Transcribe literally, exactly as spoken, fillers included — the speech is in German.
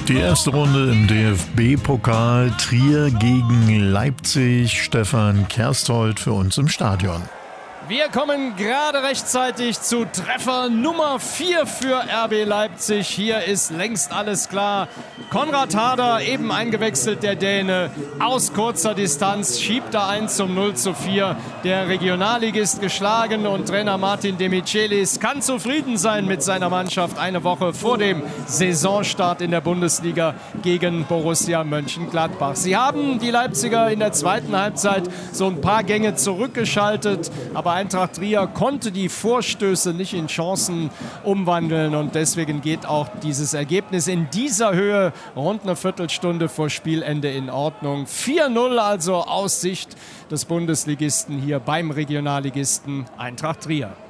Die erste Runde im D F B-Pokal, Trier gegen Leipzig. Stefan Kersthold für uns im Stadion. Wir kommen gerade rechtzeitig zu Treffer Nummer vier für R B Leipzig. Hier ist längst alles klar. Konrad Harder, eben eingewechselt, der Däne, aus kurzer Distanz, schiebt da eins zum null zu vier. Der Regionalligist geschlagen und Trainer Martin Demichelis kann zufrieden sein mit seiner Mannschaft eine Woche vor dem Saisonstart in der Bundesliga gegen Borussia Mönchengladbach. Sie haben die Leipziger in der zweiten Halbzeit so ein paar Gänge zurückgeschaltet, aber Eintracht Trier konnte die Vorstöße nicht in Chancen umwandeln und deswegen geht auch dieses Ergebnis in dieser Höhe rund eine Viertelstunde vor Spielende in Ordnung. vier null also aus Sicht des Bundesligisten hier beim Regionalligisten Eintracht Trier.